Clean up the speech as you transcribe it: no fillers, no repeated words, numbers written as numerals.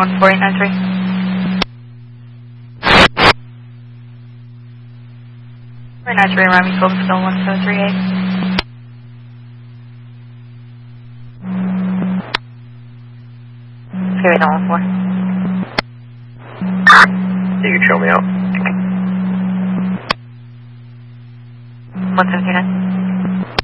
14893. 493, Rami Golden Stone 1738. Carry on 4. You can show me out. 179.